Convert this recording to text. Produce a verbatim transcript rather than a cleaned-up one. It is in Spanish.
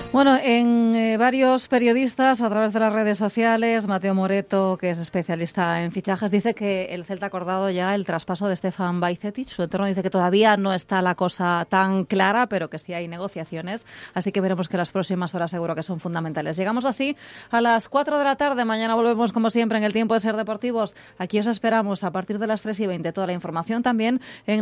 Bueno, en eh, varios periodistas a través de las redes sociales, Mateo Moreto, que es especialista en fichajes, dice que el Celta ha acordado ya el traspaso de Stefan Bajcetic. Su entorno dice que todavía no está la cosa tan clara, pero que sí hay negociaciones. Así que veremos que las próximas horas seguro que son fundamentales. Llegamos así a las cuatro de la tarde. Mañana volvemos, como siempre, en el Tiempo de Ser Deportivos. Aquí os esperamos a partir de las tres y veinte. Toda la información también en